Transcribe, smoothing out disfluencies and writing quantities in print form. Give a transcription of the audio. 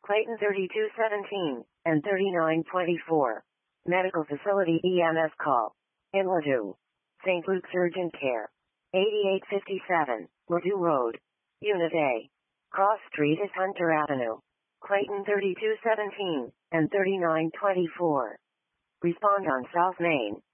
Clayton 3217 and 3924. Medical Facility EMS call. In Ladue. St. Luke's Urgent Care. 8857, Ladue Road. Unit A. Cross Street is Hunter Avenue. Clayton 3217 and 3924. Respond on South Main.